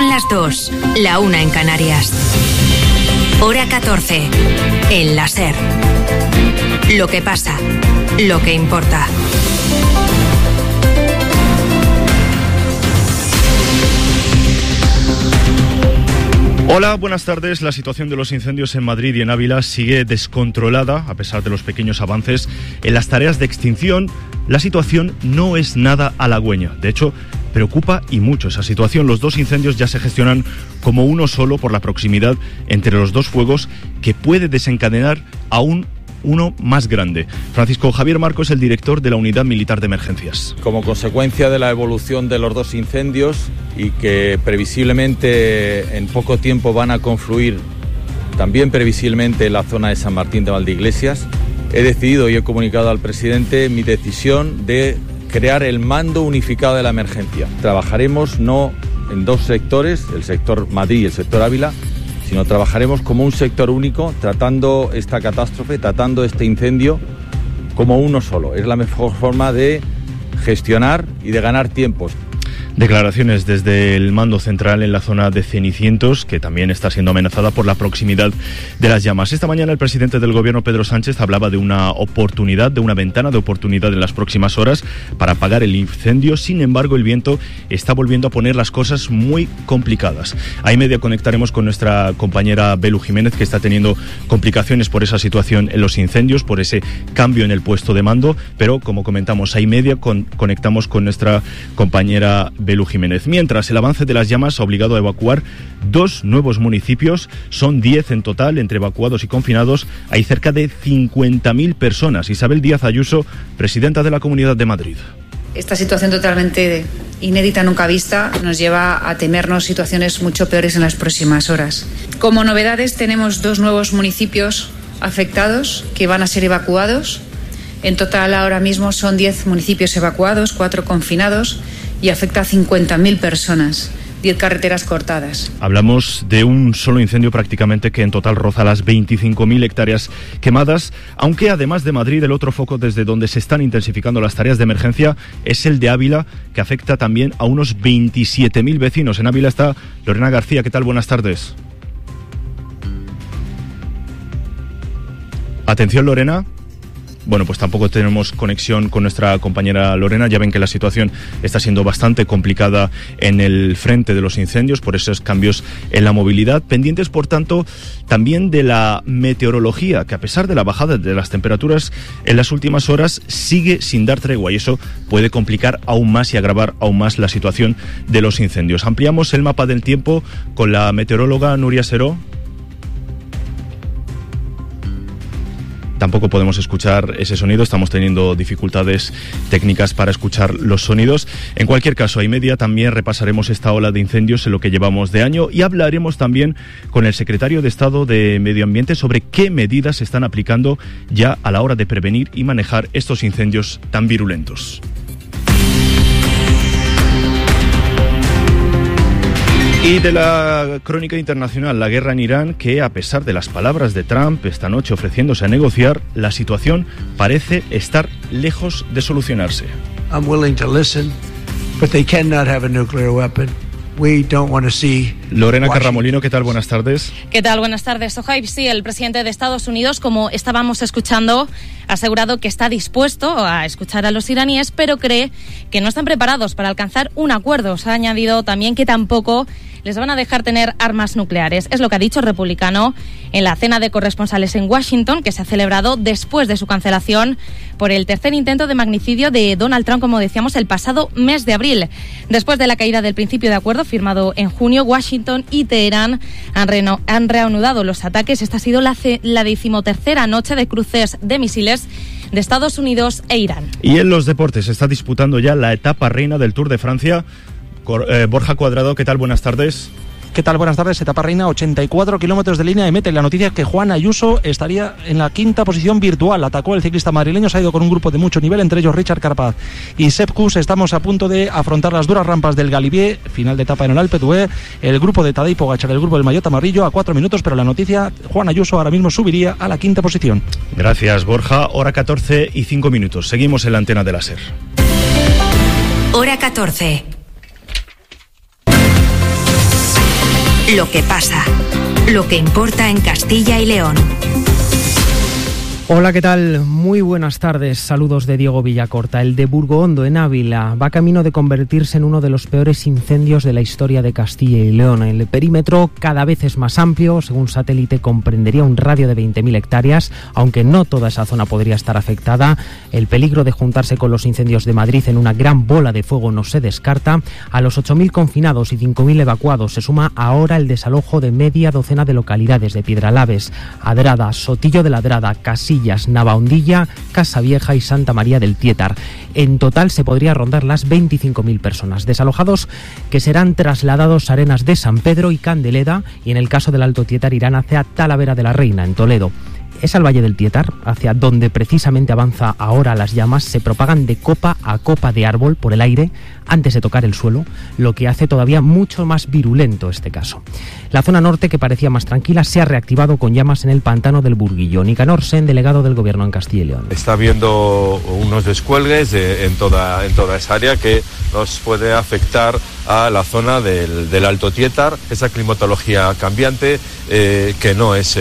las 2, la 1 en Canarias. Hora 14, en la SER. Lo que pasa, lo que importa. Hola, buenas tardes. La situación de los incendios en Madrid y en Ávila sigue descontrolada, a pesar de los pequeños avances en las tareas de extinción. La situación no es nada halagüeña. De hecho, preocupa y mucho esa situación. Los dos incendios ya se gestionan como uno solo por la proximidad entre los dos fuegos, que puede desencadenar aún uno más grande. Francisco Javier Marco es el director de la Unidad Militar de Emergencias. Como consecuencia de la evolución de los dos incendios y que previsiblemente en poco tiempo van a confluir también previsiblemente en la zona de San Martín de Valdeiglesias, he decidido y he comunicado al presidente mi decisión de crear el mando unificado de la emergencia. Trabajaremos no en dos sectores, el sector Madrid y el sector Ávila, sino trabajaremos como un sector único, tratando esta catástrofe, tratando este incendio como uno solo. Es la mejor forma de gestionar y de ganar tiempos. Declaraciones desde el mando central en la zona de Cenicientos, que también está siendo amenazada por la proximidad de las llamas. Esta mañana el presidente del gobierno, Pedro Sánchez, hablaba de una oportunidad, de una ventana de oportunidad en las próximas horas para apagar el incendio. Sin embargo, el viento está volviendo a poner las cosas muy complicadas. A y media conectaremos con nuestra compañera Belu Jiménez, que está teniendo complicaciones por esa situación en los incendios, por ese cambio en el puesto de mando, pero como comentamos, a y media conectamos con nuestra compañera Belu Jiménez. Mientras, el avance de las llamas ha obligado a evacuar 2 nuevos municipios. Son 10 en total, entre evacuados y confinados. Hay cerca de 50.000 personas. Isabel Díaz Ayuso, presidenta de la Comunidad de Madrid. Esta situación totalmente inédita, nunca vista, nos lleva a temernos situaciones mucho peores en las próximas horas. Como novedades, tenemos 2 nuevos municipios afectados que van a ser evacuados. En total, ahora mismo son 10 municipios evacuados, 4 confinados, y afecta a 50.000 personas, 10 carreteras cortadas. Hablamos de un solo incendio prácticamente que en total roza las 25.000 hectáreas quemadas, aunque además de Madrid, el otro foco desde donde se están intensificando las tareas de emergencia es el de Ávila, que afecta también a unos 27.000 vecinos. En Ávila está Lorena García. ¿Qué tal? Buenas tardes. Atención, Lorena. Bueno, pues tampoco tenemos conexión con nuestra compañera Lorena. Ya ven que la situación está siendo bastante complicada en el frente de los incendios por esos cambios en la movilidad. Pendientes, por tanto, también de la meteorología, que a pesar de la bajada de las temperaturas en las últimas horas, sigue sin dar tregua, y eso puede complicar aún más y agravar aún más la situación de los incendios. Ampliamos el mapa del tiempo con la meteoróloga Nuria Seró. Tampoco podemos escuchar ese sonido, estamos teniendo dificultades técnicas para escuchar los sonidos. En cualquier caso, a y media también repasaremos esta ola de incendios en lo que llevamos de año, y hablaremos también con el secretario de Estado de Medio Ambiente sobre qué medidas se están aplicando ya a la hora de prevenir y manejar estos incendios tan virulentos. Y de la crónica internacional, la guerra en Irán, que a pesar de las palabras de Trump esta noche ofreciéndose a negociar, la situación parece estar lejos de solucionarse. I'm willing to listen, but they cannot have a nuclear weapon. We don't want to see Lorena Carramolino, ¿qué tal? Buenas tardes. ¿Qué tal? Buenas tardes. Sohaib, sí, el presidente de Estados Unidos, como estábamos escuchando, ha asegurado que está dispuesto a escuchar a los iraníes, pero cree que no están preparados para alcanzar un acuerdo. Se ha añadido también que tampoco les van a dejar tener armas nucleares. Es lo que ha dicho el republicano en la cena de corresponsales en Washington, que se ha celebrado después de su cancelación por el tercer intento de magnicidio de Donald Trump, como decíamos, el pasado mes de abril. Después de la caída del principio de acuerdo firmado en junio, Washington y Teherán han reanudado los ataques. Esta ha sido la 13ª noche de cruces de misiles de Estados Unidos e Irán. Y en los deportes se está disputando ya la etapa reina del Tour de Francia. Borja Cuadrado, ¿qué tal? Buenas tardes. ¿Qué tal? Buenas tardes. Etapa reina, 84 kilómetros de línea de meta. Y la noticia es que Juan Ayuso estaría en la 5ª posición virtual. Atacó el ciclista madrileño, se ha ido con un grupo de mucho nivel, entre ellos Richard Carapaz y Sepp Kuss. Estamos a punto de afrontar las duras rampas del Galibier, final de etapa en el Alpe d'Huez. El grupo de Tadej Pogačar, el grupo del Maillot Amarillo, a 4 minutos, pero la noticia, Juan Ayuso ahora mismo subiría a la 5ª posición. Gracias, Borja. Hora 14 y 5 minutos. Seguimos en la antena de la SER. Hora 14. Lo que pasa, lo que importa en Castilla y León. Hola, ¿qué tal? Muy buenas tardes. Saludos de Diego Villacorta. El de Burgoondo, en Ávila, va camino de convertirse en uno de los peores incendios de la historia de Castilla y León. El perímetro cada vez es más amplio. Según satélite, comprendería un radio de 20.000 hectáreas, aunque no toda esa zona podría estar afectada. El peligro de juntarse con los incendios de Madrid en una gran bola de fuego no se descarta. A los 8.000 confinados y 5.000 evacuados se suma ahora el desalojo de media docena de localidades de Piedralaves, Adrada, Sotillo de Ladrada, Casillas, Navahondilla, Casavieja y Santa María del Tietar. En total se podría rondar las 25.000 personas desalojados, que serán trasladados a Arenas de San Pedro y Candeleda, y en el caso del Alto Tietar irán hacia Talavera de la Reina, en Toledo. Es al Valle del Tietar, hacia donde precisamente avanza ahora las llamas, se propagan de copa a copa de árbol por el aire antes de tocar el suelo, lo que hace todavía mucho más virulento este caso. La zona norte, que parecía más tranquila, se ha reactivado con llamas en el pantano del Burguillo. Nicanor Sen, delegado del Gobierno en Castilla y León. Está habiendo unos descuelgues en toda esa área que nos puede afectar a la zona del Alto Tietar, esa climatología cambiante que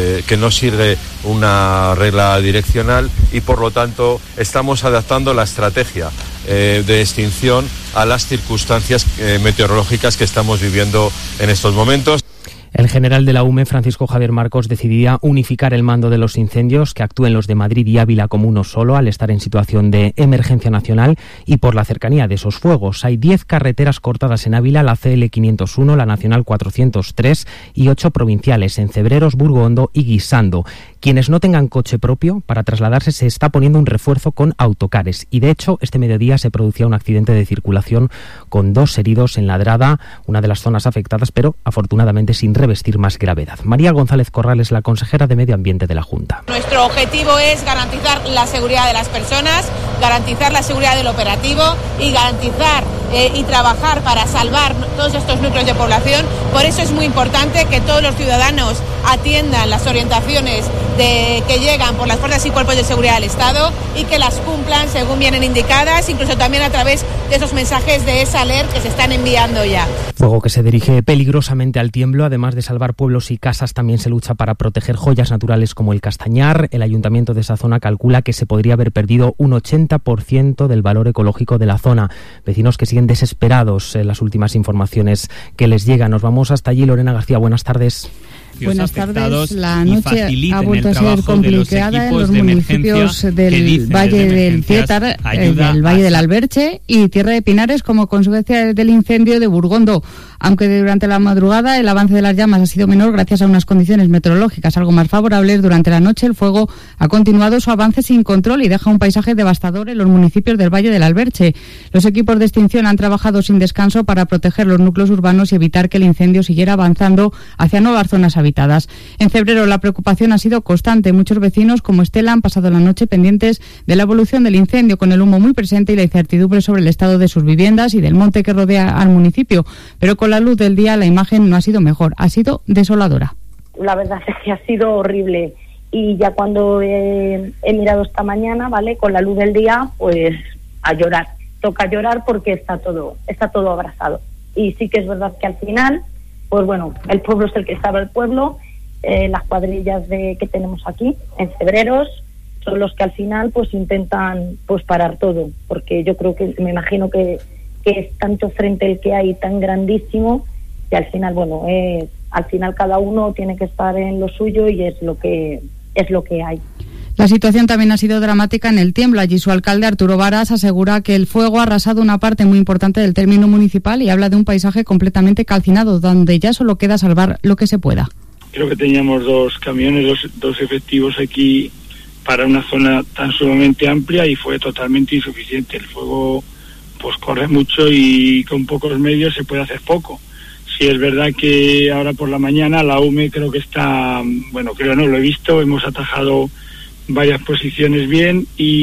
no sirve una regla direccional, y por lo tanto estamos adaptando la estrategia de extinción a las circunstancias meteorológicas que estamos viviendo en estos momentos. El general de la UME, Francisco Javier Marcos, decidía unificar el mando de los incendios, que actúen los de Madrid y Ávila como uno solo, al estar en situación de emergencia nacional y por la cercanía de esos fuegos. Hay 10 carreteras cortadas en Ávila, la CL 501, la Nacional 403 y 8 provinciales, en Cebreros, Burgoondo y Guisando. Quienes no tengan coche propio, para trasladarse se está poniendo un refuerzo con autocares, y de hecho este mediodía se producía un accidente de circulación con 2 heridos en Ladrada, una de las zonas afectadas, pero afortunadamente sin revestir más gravedad. María González Corral es la consejera de Medio Ambiente de la Junta. Nuestro objetivo es garantizar la seguridad de las personas, garantizar la seguridad del operativo y garantizar y trabajar para salvar todos estos núcleos de población. Por eso es muy importante que todos los ciudadanos atiendan las orientaciones que llegan por las fuerzas y cuerpos de seguridad del Estado y que las cumplan según vienen indicadas, incluso también a través de esos mensajes de esa alert que se están enviando ya. Fuego que se dirige peligrosamente al tiemblo. Además de salvar pueblos y casas, también se lucha para proteger joyas naturales como el castañar. El ayuntamiento de esa zona calcula que se podría haber perdido un 80% del valor ecológico de la zona. Vecinos que siguen desesperados en las últimas informaciones que les llegan. Nos vamos hasta allí. Lorena García, buenas tardes. Buenas tardes. La noche ha vuelto a ser complicada en los municipios del Valle del Tietar, del Valle del Alberche y Tierra de Pinares, como consecuencia del incendio de Burgondo. Aunque durante la madrugada el avance de las llamas ha sido menor gracias a unas condiciones meteorológicas algo más favorables, durante la noche el fuego ha continuado su avance sin control y deja un paisaje devastador en los municipios del Valle del Alberche. Los equipos de extinción han trabajado sin descanso para proteger los núcleos urbanos y evitar que el incendio siguiera avanzando hacia nuevas zonas habitadas. En febrero la preocupación ha sido constante. Muchos vecinos, como Estela, han pasado la noche pendientes de la evolución del incendio, con el humo muy presente y la incertidumbre sobre el estado de sus viviendas y del monte que rodea al municipio. Pero con la luz del día la imagen no ha sido mejor, ha sido desoladora. La verdad es que ha sido horrible, y ya cuando he mirado esta mañana, ¿vale?, con la luz del día, pues a llorar. Toca llorar porque está todo abrazado. Y sí que es verdad que al final, pues bueno, el pueblo es el que salva el pueblo. Las cuadrillas que tenemos aquí en Cebreros son los que al final pues intentan pues parar todo, porque yo creo que, me imagino que es tanto frente el que hay tan grandísimo, que al final al final cada uno tiene que estar en lo suyo y es lo que hay. La situación también ha sido dramática en el Tiemblo. Allí su alcalde, Arturo Varas, asegura que el fuego ha arrasado una parte muy importante del término municipal y habla de un paisaje completamente calcinado, donde ya solo queda salvar lo que se pueda. Creo que teníamos 2 camiones, dos efectivos aquí para una zona tan sumamente amplia, y fue totalmente insuficiente. El fuego pues corre mucho y con pocos medios se puede hacer poco. Sí, es verdad que ahora por la mañana la UME creo que está, lo he visto, hemos atajado varias posiciones bien,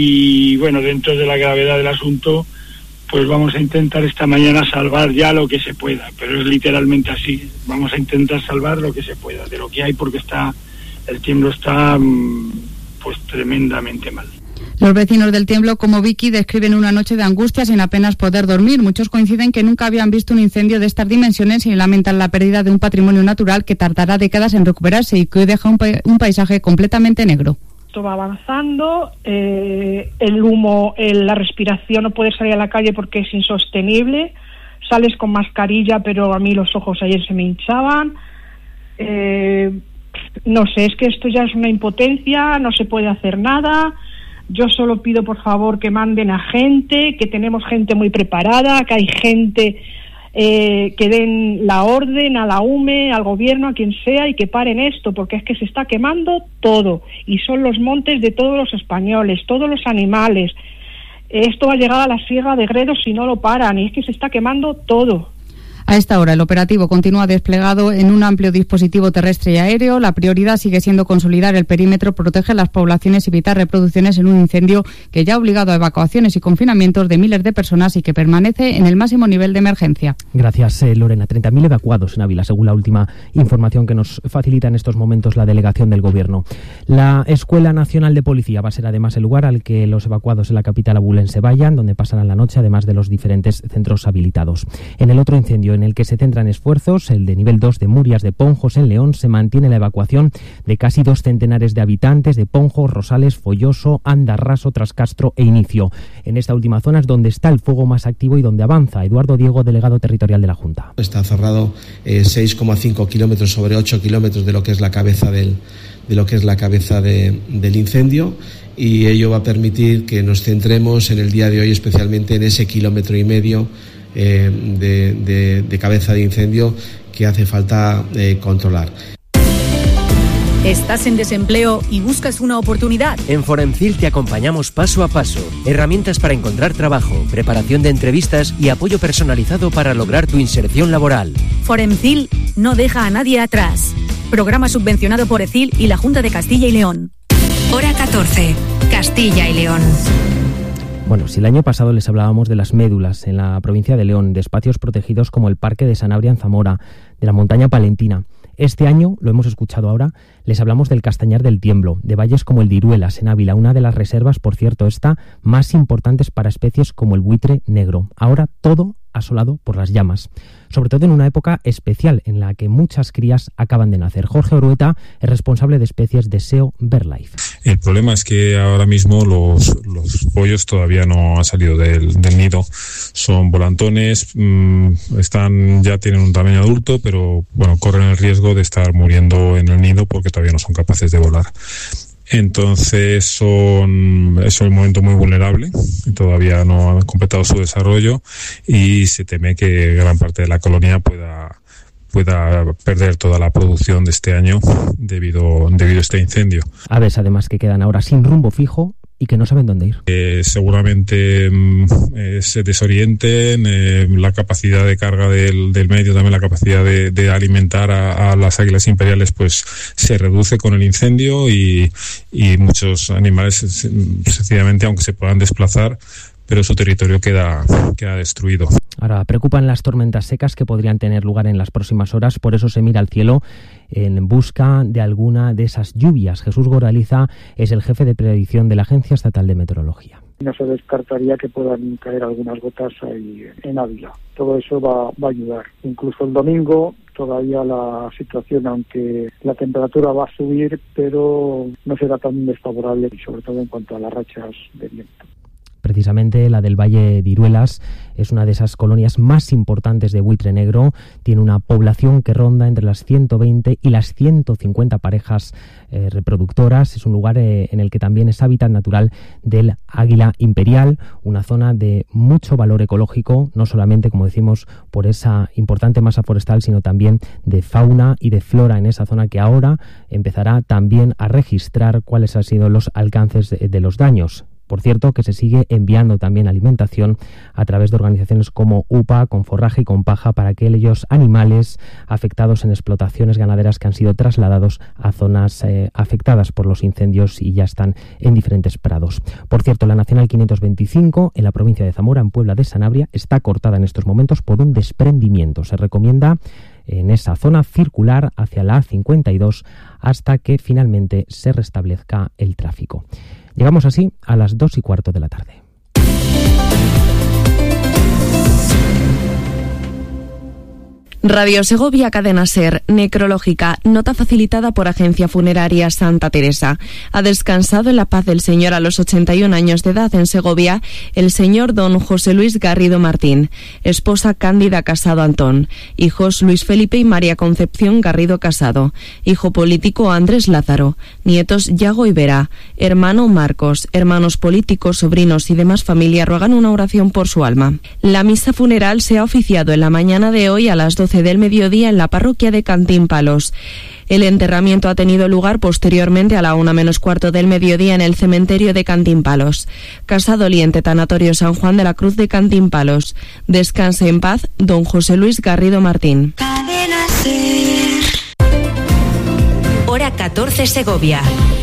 y bueno, dentro de la gravedad del asunto, pues vamos a intentar esta mañana salvar ya lo que se pueda, pero es literalmente así, vamos a intentar salvar lo que se pueda de lo que hay, porque el tiemblo está pues tremendamente mal. Los vecinos del Tiemblo, como Vicky, describen una noche de angustia sin apenas poder dormir. Muchos coinciden que nunca habían visto un incendio de estas dimensiones y lamentan la pérdida de un patrimonio natural que tardará décadas en recuperarse y que hoy deja un paisaje completamente negro. Esto va avanzando, el humo, la respiración, no puedes salir a la calle porque es insostenible, sales con mascarilla, pero a mí los ojos ayer se me hinchaban. No sé, es que esto ya es una impotencia, no se puede hacer nada. Yo solo pido, por favor, que manden a gente, que tenemos gente muy preparada, que hay gente que den la orden a la UME, al gobierno, a quien sea, y que paren esto, porque es que se está quemando todo, y son los montes de todos los españoles, todos los animales. Esto va a llegar a la Sierra de Gredos si no lo paran, y es que se está quemando todo. A esta hora el operativo continúa desplegado en un amplio dispositivo terrestre y aéreo. La prioridad sigue siendo consolidar el perímetro, proteger las poblaciones y evitar reproducciones en un incendio que ya ha obligado a evacuaciones y confinamientos de miles de personas y que permanece en el máximo nivel de emergencia. Gracias, Lorena. 30.000 evacuados en Ávila, según la última información que nos facilita en estos momentos la delegación del Gobierno. La Escuela Nacional de Policía va a ser además el lugar al que los evacuados en la capital abulense vayan, donde pasarán la noche, además de los diferentes centros habilitados. En el otro incendio en el que se centran esfuerzos, el de nivel 2 de Murias de Ponjos en León, se mantiene la evacuación de casi 2 centenares de habitantes de Ponjos, Rosales, Folloso, Andarraso, Trascastro e Inicio. En esta última zona es donde está el fuego más activo y donde avanza. Eduardo Diego, delegado territorial de la Junta. Está cerrado 6,5 kilómetros sobre 8 kilómetros de lo que es la cabeza del incendio, y ello va a permitir que nos centremos en el día de hoy especialmente en ese 1,5 kilómetros de cabeza de incendio que hace falta controlar. ¿Estás en desempleo y buscas una oportunidad? En Foremcil te acompañamos paso a paso. Herramientas para encontrar trabajo, preparación de entrevistas y apoyo personalizado para lograr tu inserción laboral. Foremcil no deja a nadie atrás. Programa subvencionado por ECIL y la Junta de Castilla y León. Hora 14, Castilla y León. Bueno, si el año pasado les hablábamos de las médulas en la provincia de León, de espacios protegidos como el Parque de Sanabria en Zamora, de la montaña palentina, este año, lo hemos escuchado ahora, les hablamos del Castañar del Tiemblo, de valles como el de Iruelas en Ávila, una de las reservas, por cierto, más importantes para especies como el buitre negro. Ahora todo asolado por las llamas, sobre todo en una época especial en la que muchas crías acaban de nacer. Jorge Orueta es responsable de especies de SEO BirdLife. El problema es que ahora mismo los pollos todavía no han salido del nido. Son volantones, ya tienen un tamaño adulto, pero bueno, corren el riesgo de estar muriendo en el nido porque todavía no son capaces de volar. Entonces es un momento muy vulnerable, todavía no han completado su desarrollo y se teme que gran parte de la colonia pueda perder toda la producción de este año debido a este incendio. Aves además que quedan ahora sin rumbo fijo y que no saben dónde ir. Seguramente se desorienten, la capacidad de carga del medio, también la capacidad de alimentar a las águilas imperiales pues se reduce con el incendio y muchos animales sencillamente, aunque se puedan desplazar, pero su territorio queda destruido. Ahora, preocupan las tormentas secas que podrían tener lugar en las próximas horas, por eso se mira al cielo en busca de alguna de esas lluvias. Jesús Goraliza es el jefe de predicción de la Agencia Estatal de Meteorología. No se descartaría que puedan caer algunas gotas ahí en Ávila. Todo eso va a ayudar. Incluso el domingo todavía la situación, aunque la temperatura va a subir, pero no será tan desfavorable, y sobre todo en cuanto a las rachas de viento. Precisamente la del Valle de Iruelas es una de esas colonias más importantes de buitre negro. Tiene una población que ronda entre las 120 y las 150 parejas reproductoras. Es un lugar en el que también es hábitat natural del águila imperial, una zona de mucho valor ecológico, no solamente, como decimos, por esa importante masa forestal, sino también de fauna y de flora en esa zona, que ahora empezará también a registrar cuáles han sido los alcances de los daños. Por cierto, que se sigue enviando también alimentación a través de organizaciones como UPA, con forraje y con paja, para aquellos animales afectados en explotaciones ganaderas que han sido trasladados a zonas afectadas por los incendios y ya están en diferentes prados. Por cierto, la Nacional 525 en la provincia de Zamora, en Puebla de Sanabria, está cortada en estos momentos por un desprendimiento. Se recomienda en esa zona circular hacia la A52 hasta que finalmente se restablezca el tráfico. Llegamos así a las 2:15 de la tarde. Radio Segovia, Cadena SER, necrológica, nota facilitada por Agencia Funeraria Santa Teresa. Ha descansado en la paz del Señor a los 81 años de edad en Segovia el señor don José Luis Garrido Martín, esposa Cándida Casado Antón, hijos Luis Felipe y María Concepción Garrido Casado, hijo político Andrés Lázaro, nietos Yago y Vera, hermano Marcos, hermanos políticos, sobrinos y demás familia ruegan una oración por su alma. La misa funeral se ha oficiado en la mañana de hoy a las 12 del mediodía en la parroquia de Cantímpalos. El enterramiento ha tenido lugar posteriormente a la 1:15 del mediodía en el cementerio de Cantímpalos. Casa doliente, Tanatorio San Juan de la Cruz de Cantímpalos. Descanse en paz, don José Luis Garrido Martín. Hora 14 Segovia.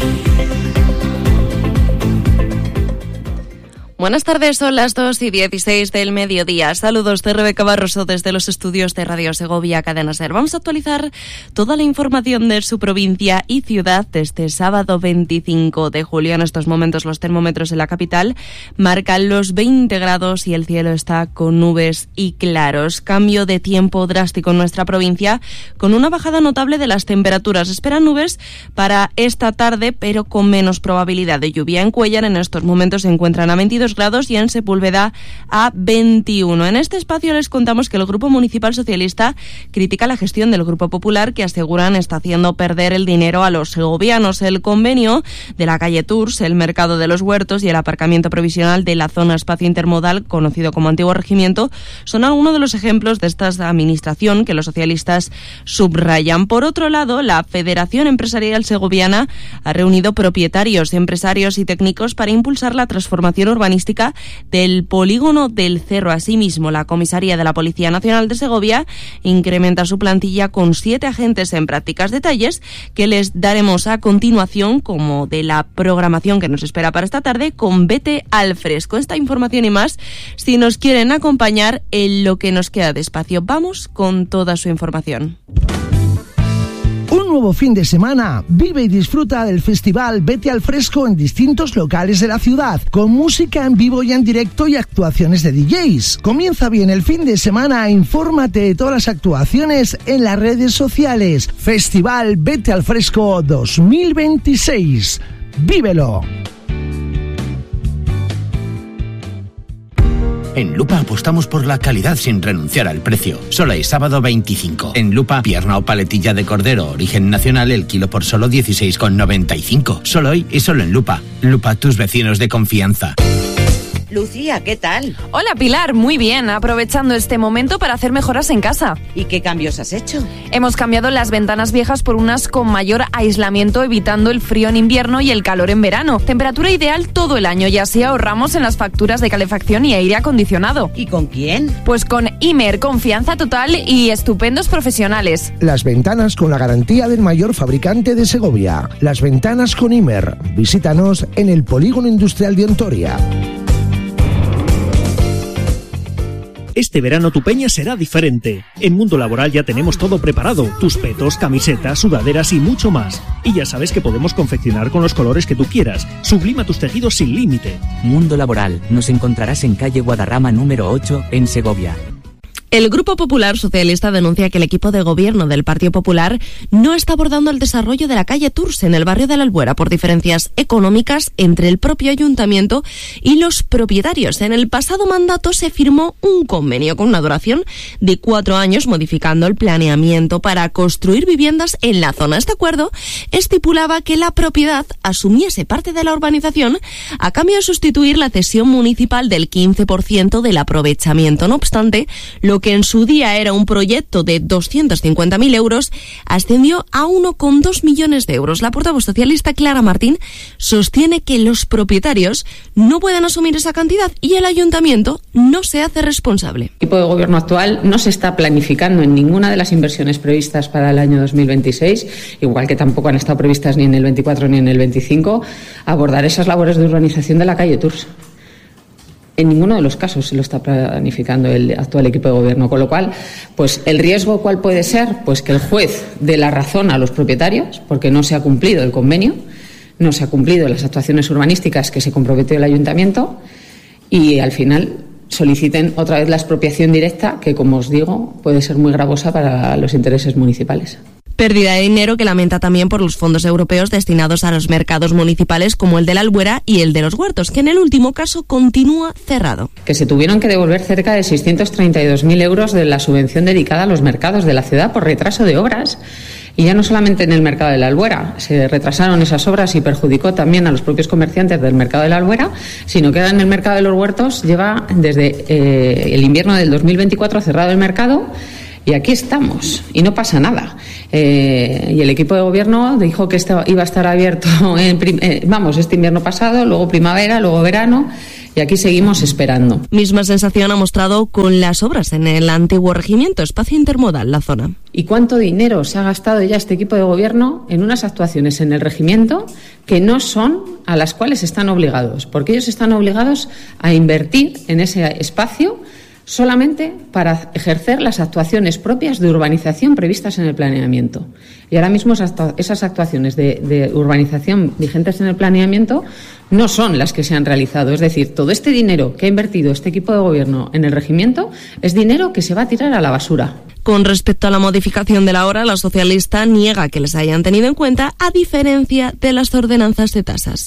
Buenas tardes, son las 2:16 del mediodía. Saludos de Rebeca Barroso desde los estudios de Radio Segovia, Cadena SER. Vamos a actualizar toda la información de su provincia y ciudad de este sábado 25 de julio. En estos momentos los termómetros en la capital marcan los 20 grados y el cielo está con nubes y claros. Cambio de tiempo drástico en nuestra provincia con una bajada notable de las temperaturas. Esperan nubes para esta tarde, pero con menos probabilidad de lluvia. En Cuéllar en estos momentos se encuentran a 22 grados y en Sepúlveda a 21. En este espacio les contamos que el Grupo Municipal Socialista critica la gestión del Grupo Popular, que aseguran está haciendo perder el dinero a los segovianos. El convenio de la calle Tours, el mercado de los huertos y el aparcamiento provisional de la zona espacio intermodal, conocido como Antiguo Regimiento, son algunos de los ejemplos de esta administración que los socialistas subrayan. Por otro lado, la Federación Empresarial Segoviana ha reunido propietarios, empresarios y técnicos para impulsar la transformación urbanística del polígono del Cerro. Asimismo, la Comisaría de la Policía Nacional de Segovia incrementa su plantilla con 7 agentes en prácticas. Detalles que les daremos a continuación, como de la programación que nos espera para esta tarde, con Vete al Fresco. Esta información y más, si nos quieren acompañar en lo que nos queda de espacio. Vamos con toda su información. Un nuevo fin de semana. Vive y disfruta del festival Vete al Fresco en distintos locales de la ciudad, con música en vivo y en directo y actuaciones de DJs. Comienza bien el fin de semana. Infórmate de todas las actuaciones en las redes sociales. Festival Vete al Fresco 2026. ¡Vívelo! En Lupa apostamos por la calidad sin renunciar al precio. Solo hay sábado 25. En Lupa, pierna o paletilla de cordero origen nacional, el kilo por solo 16,95. Solo hoy y solo en Lupa. Lupa, tus vecinos de confianza. Lucía, ¿qué tal? Hola Pilar, muy bien, aprovechando este momento para hacer mejoras en casa. ¿Y qué cambios has hecho? Hemos cambiado las ventanas viejas por unas con mayor aislamiento, evitando el frío en invierno y el calor en verano. Temperatura ideal todo el año y así ahorramos en las facturas de calefacción y aire acondicionado. ¿Y con quién? Pues con Imer, confianza total y estupendos profesionales. Las ventanas con la garantía del mayor fabricante de Segovia. Las ventanas con Imer. Visítanos en el Polígono Industrial de Ontoria. Este verano tu peña será diferente. En Mundo Laboral ya tenemos todo preparado. Tus petos, camisetas, sudaderas y mucho más. Y ya sabes que podemos confeccionar con los colores que tú quieras. Sublima tus tejidos sin límite. Mundo Laboral. Nos encontrarás en calle Guadarrama número 8, en Segovia. El Grupo Popular Socialista denuncia que el equipo de gobierno del Partido Popular no está abordando el desarrollo de la calle Tours en el barrio de la Albuera por diferencias económicas entre el propio ayuntamiento y los propietarios. En el pasado mandato se firmó un convenio con una duración de 4 años modificando el planeamiento para construir viviendas en la zona. Este acuerdo estipulaba que la propiedad asumiese parte de la urbanización a cambio de sustituir la cesión municipal del 15% del aprovechamiento. No obstante, lo que en su día era un proyecto de 250.000 euros, ascendió a 1,2 millones de euros. La portavoz socialista Clara Martín sostiene que los propietarios no pueden asumir esa cantidad y el ayuntamiento no se hace responsable. El equipo de gobierno actual no se está planificando en ninguna de las inversiones previstas para el año 2026, igual que tampoco han estado previstas ni en el 24 ni en el 25, abordar esas labores de urbanización de la calle Tours. En ninguno de los casos se lo está planificando el actual equipo de gobierno, con lo cual, pues el riesgo ¿cuál puede ser? Pues que el juez dé la razón a los propietarios porque no se ha cumplido el convenio, no se ha cumplido las actuaciones urbanísticas que se comprometió el ayuntamiento y al final soliciten otra vez la expropiación directa, que, como os digo, puede ser muy gravosa para los intereses municipales. Pérdida de dinero que lamenta también por los fondos europeos destinados a los mercados municipales como el de la Albuera y el de los Huertos, que en el último caso continúa cerrado. Que se tuvieron que devolver cerca de 632.000 euros de la subvención dedicada a los mercados de la ciudad por retraso de obras. Y ya no solamente en el mercado de la Albuera se retrasaron esas obras y perjudicó también a los propios comerciantes del mercado de la Albuera, sino que en el mercado de los Huertos lleva desde el invierno del 2024 cerrado el mercado. Y aquí estamos, y no pasa nada. Y el equipo de gobierno dijo que iba a estar abierto este invierno pasado, luego primavera, luego verano, y aquí seguimos esperando. Misma sensación ha mostrado con las obras en el antiguo regimiento, espacio intermodal, la zona. ¿Y cuánto dinero se ha gastado ya este equipo de gobierno en unas actuaciones en el regimiento que no son a las cuales están obligados? Porque ellos están obligados a invertir en ese espacio solamente para ejercer las actuaciones propias de urbanización previstas en el planeamiento. Y ahora mismo esas actuaciones de urbanización vigentes en el planeamiento no son las que se han realizado. Es decir, todo este dinero que ha invertido este equipo de gobierno en el regimiento es dinero que se va a tirar a la basura. Con respecto a la modificación de la hora, la socialista niega que les hayan tenido en cuenta, a diferencia de las ordenanzas de tasas.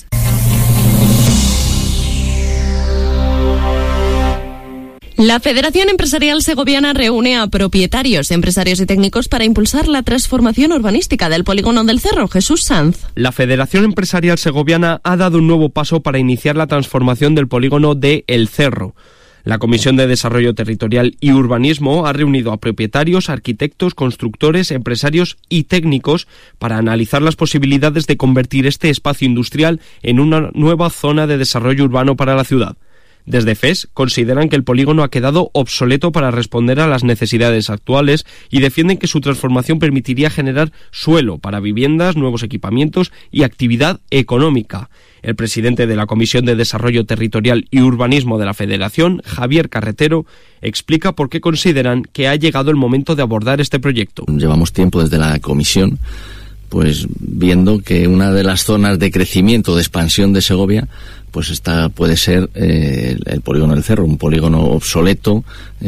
La Federación Empresarial Segoviana reúne a propietarios, empresarios y técnicos para impulsar la transformación urbanística del polígono del Cerro. Jesús Sanz. La Federación Empresarial Segoviana ha dado un nuevo paso para iniciar la transformación del polígono de El Cerro. La Comisión de Desarrollo Territorial y Urbanismo ha reunido a propietarios, arquitectos, constructores, empresarios y técnicos para analizar las posibilidades de convertir este espacio industrial en una nueva zona de desarrollo urbano para la ciudad. Desde FES consideran que el polígono ha quedado obsoleto para responder a las necesidades actuales y defienden que su transformación permitiría generar suelo para viviendas, nuevos equipamientos y actividad económica. El presidente de la Comisión de Desarrollo Territorial y Urbanismo de la Federación, Javier Carretero, explica por qué consideran que ha llegado el momento de abordar este proyecto. Llevamos tiempo desde la Comisión pues viendo que una de las zonas de crecimiento, de expansión de Segovia, pues esta puede ser el polígono del Cerro, un polígono obsoleto,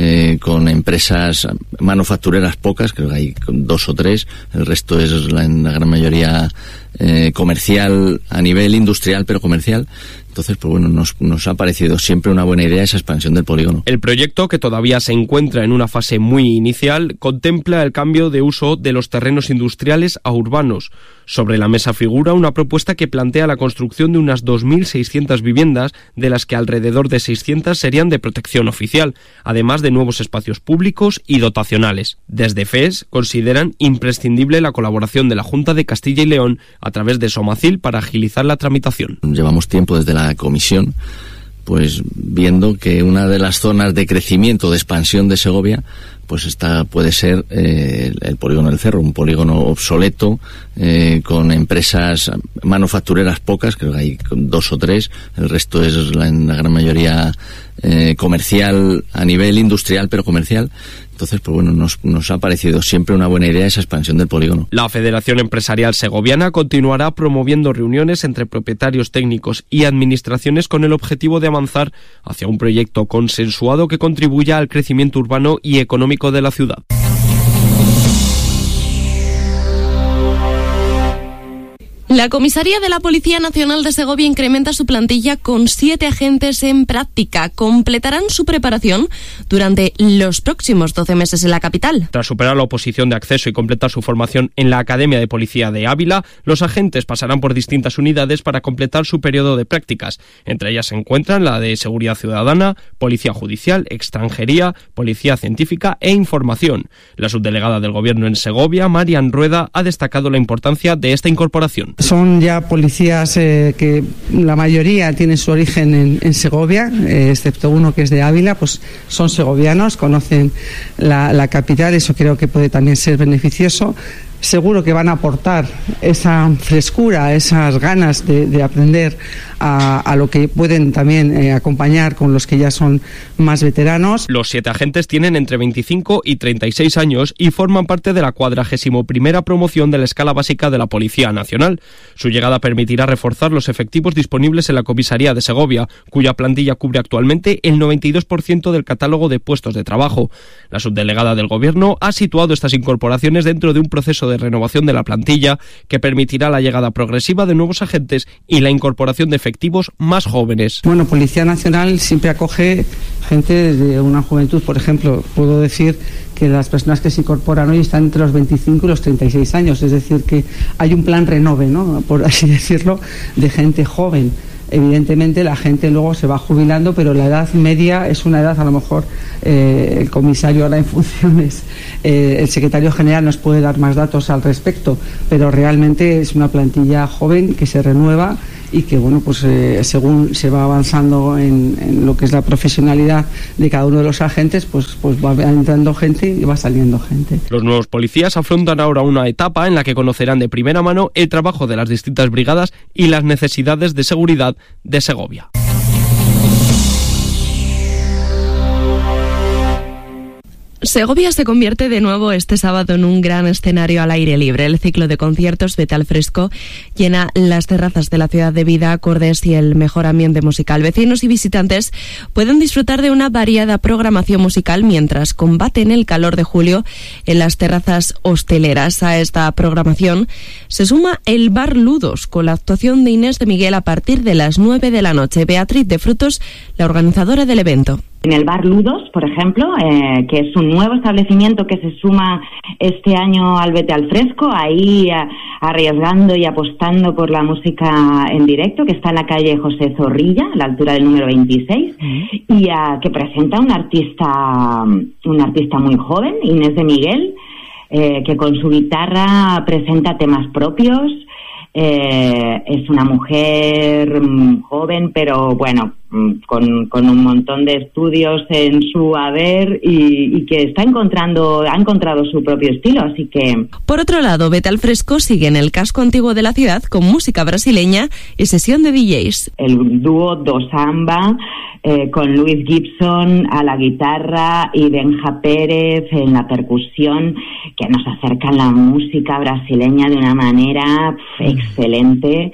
con empresas manufactureras pocas, creo que hay 2 o 3, el resto es en la gran mayoría comercial, a nivel industrial, pero comercial. Entonces, pues bueno, nos ha parecido siempre una buena idea esa expansión del polígono. El proyecto, que todavía se encuentra en una fase muy inicial, contempla el cambio de uso de los terrenos industriales a urbanos. Sobre la mesa figura una propuesta que plantea la construcción de unas 2.600 viviendas, de las que alrededor de 600 serían de protección oficial, además de nuevos espacios públicos y dotacionales. Desde FES consideran imprescindible la colaboración de la Junta de Castilla y León a través de Somacil para agilizar la tramitación. Llevamos tiempo desde la Comisión pues viendo que una de las zonas de crecimiento, de expansión de Segovia, pues esta puede ser el polígono del Cerro, un polígono obsoleto, con empresas manufactureras pocas, creo que hay 2 o 3, el resto es en la gran mayoría comercial, a nivel industrial, pero comercial. Entonces, pues bueno, nos ha parecido siempre una buena idea esa expansión del polígono. La Federación Empresarial Segoviana continuará promoviendo reuniones entre propietarios, técnicos y administraciones con el objetivo de avanzar hacia un proyecto consensuado que contribuya al crecimiento urbano y económico de la ciudad. La Comisaría de la Policía Nacional de Segovia incrementa su plantilla con 7 agentes en práctica. Completarán su preparación durante los próximos 12 meses en la capital. Tras superar la oposición de acceso y completar su formación en la Academia de Policía de Ávila, los agentes pasarán por distintas unidades para completar su periodo de prácticas. Entre ellas se encuentran la de Seguridad Ciudadana, Policía Judicial, Extranjería, Policía Científica e Información. La subdelegada del Gobierno en Segovia, Marian Rueda, ha destacado la importancia de esta incorporación. Son ya policías que la mayoría tienen su origen en Segovia, excepto uno que es de Ávila, pues son segovianos, conocen la capital, eso creo que puede también ser beneficioso. seguro que van a aportar esa frescura, esas ganas de aprender a lo que pueden también acompañar con los que ya son más veteranos. Los 7 agentes tienen entre 25 y 36 años y forman parte de la 41ª promoción de la escala básica de la Policía Nacional. Su llegada permitirá reforzar los efectivos disponibles en la comisaría de Segovia, cuya plantilla cubre actualmente el 92% del catálogo de puestos de trabajo. La subdelegada del Gobierno ha situado estas incorporaciones dentro de un proceso de renovación de la plantilla que permitirá la llegada progresiva de nuevos agentes y la incorporación de efectivos más jóvenes. Bueno, Policía Nacional siempre acoge gente de una juventud. Por ejemplo, puedo decir que las personas que se incorporan hoy están entre los 25 y los 36 años, es decir, que hay un plan renove, ¿no?, por así decirlo, de gente joven. Evidentemente la gente luego se va jubilando, pero la edad media es una edad, a lo mejor el comisario ahora en funciones, el secretario general nos puede dar más datos al respecto, pero realmente es una plantilla joven que se renueva y que, bueno, pues según se va avanzando en lo que es la profesionalidad de cada uno de los agentes, pues va entrando gente y va saliendo gente. Los nuevos policías afrontan ahora una etapa en la que conocerán de primera mano el trabajo de las distintas brigadas y las necesidades de seguridad de Segovia. Segovia se convierte de nuevo este sábado en un gran escenario al aire libre. El ciclo de conciertos Vete al Fresco llena las terrazas de la ciudad de vida, acordes y el mejor ambiente musical. Vecinos y visitantes pueden disfrutar de una variada programación musical mientras combaten el calor de julio en las terrazas hosteleras. A esta programación se suma el Bar Ludos con la actuación de Inés de Miguel a partir de las 9 de la noche. Beatriz de Frutos, la organizadora del evento. En el Bar Ludos, por ejemplo, que es un nuevo establecimiento que se suma este año al Vete al Fresco, ahí arriesgando y apostando por la música en directo, que está en la calle José Zorrilla, a la altura del número 26, y que presenta un artista muy joven, Inés de Miguel, que con su guitarra presenta temas propios. Es una mujer joven, pero bueno, con un montón de estudios en su haber y que ha encontrado su propio estilo, así que... Por otro lado, Vete al Fresco sigue en el casco antiguo de la ciudad con música brasileña y sesión de DJs. El dúo Do Samba, con Luis Gibson a la guitarra y Benja Pérez en la percusión, que nos acercan la música brasileña de una manera excelente.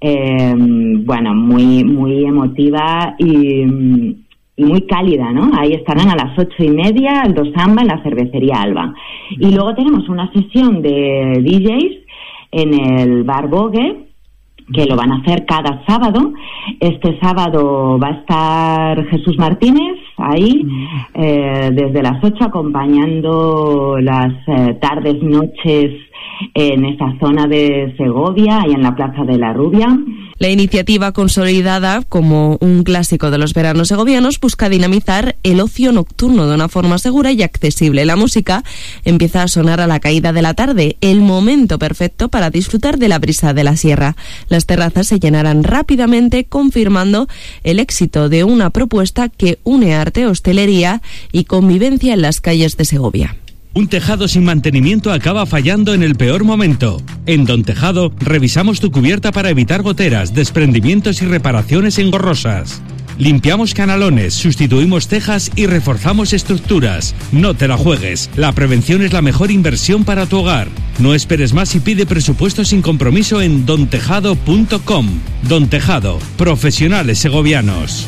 Bueno, muy emotiva y muy cálida, ¿no? Ahí estarán a las 8:30 el Do Samba en la cervecería Alba. Y luego tenemos una sesión de DJs en el Bar Vogue, que lo van a hacer cada sábado. Este sábado va a estar Jesús Martínez ahí desde las 8 acompañando las tardes, noches en esa zona de Segovia y en la Plaza de la Rubia. La iniciativa, consolidada como un clásico de los veranos segovianos, busca dinamizar el ocio nocturno de una forma segura y accesible. La música empieza a sonar a la caída de la tarde, el momento perfecto para disfrutar de la brisa de la sierra. Las terrazas se llenarán rápidamente, confirmando el éxito de una propuesta que une arte, hostelería y convivencia en las calles de Segovia. Un tejado sin mantenimiento acaba fallando en el peor momento. En Don Tejado revisamos tu cubierta para evitar goteras, desprendimientos y reparaciones engorrosas. Limpiamos canalones, sustituimos tejas y reforzamos estructuras. No te la juegues. La prevención es la mejor inversión para tu hogar. No esperes más y pide presupuesto sin compromiso en dontejado.com. Don Tejado, profesionales segovianos.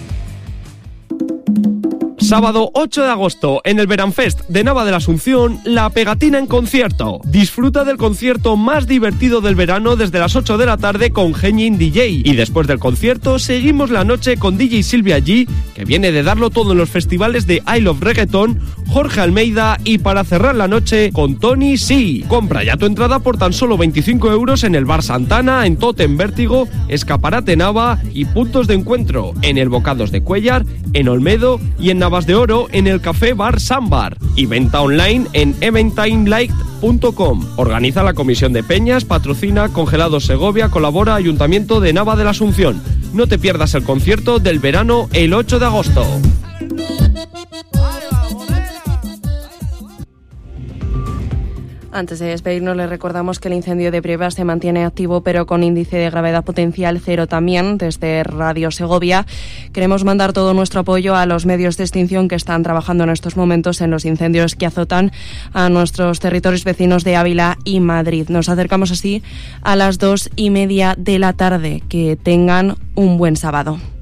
Sábado 8 de agosto, en el Veranfest de Nava de la Asunción, La Pegatina en concierto. Disfruta del concierto más divertido del verano desde las 8 de la tarde con Genin DJ. Y después del concierto, seguimos la noche con DJ Silvia G, que viene de darlo todo en los festivales de I Love Reggaeton, Jorge Almeida y para cerrar la noche con Tony C. Compra ya tu entrada por tan solo 25 euros en el Bar Santana, en Totem Vértigo, Escaparate Nava y puntos de encuentro en el Bocados de Cuellar, en Olmedo y en Navas de Oro en el Café Bar Sambar y venta online en eventimelight.com. Organiza la Comisión de Peñas, patrocina Congelados Segovia, colabora Ayuntamiento de Nava de la Asunción. No te pierdas el concierto del verano el 8 de agosto. Antes de despedirnos, les recordamos que el incendio de Brieva se mantiene activo, pero con índice de gravedad potencial 0 también. Desde Radio Segovia queremos mandar todo nuestro apoyo a los medios de extinción que están trabajando en estos momentos en los incendios que azotan a nuestros territorios vecinos de Ávila y Madrid. Nos acercamos así a las 2:30 de la tarde. Que tengan un buen sábado.